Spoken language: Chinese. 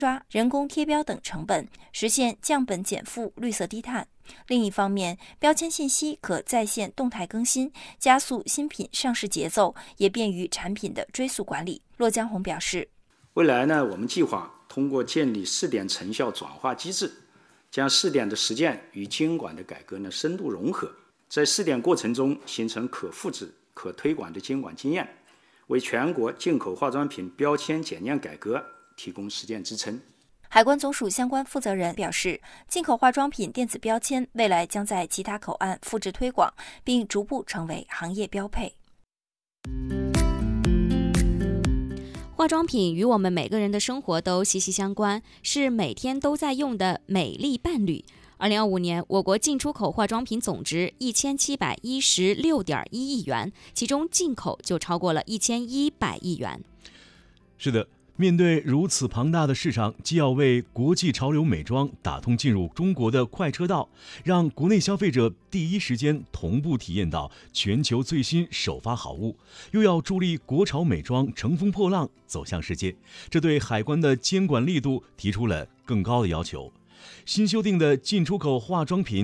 刷、人工贴标等成本，实现降本减负、绿色低碳。另一方面，标签信息可在线动态更新，加速新品上市节奏，也便于产品的追溯管理。骆江红表示， 未来呢，我们计划通过建立试点成效转化机制，将试点的实践与监管的改革呢深度融合，在试点过程中形成可复制、可推广的监管经验，为全国进口化妆品标签检验改革提供实践支撑。 海关总署相关负责人表示，进口化妆品电子标签未来将在其他口岸复制推广，并逐步成为行业标配。 化妆品与我们每个人的生活都息息相关，是每天都在用的美丽伴侣。2025年，我国进出口化妆品总值1716.1亿元，其中进口就超过了1100亿元。 是的，面对如此庞大的市场，既要为国际潮流美妆打通进入中国的快车道，让国内消费者第一时间同步体验到全球最新首发好物，又要助力国潮美妆乘风破浪走向世界，这对海关的监管力度提出了更高的要求。新修订的进出口化妆品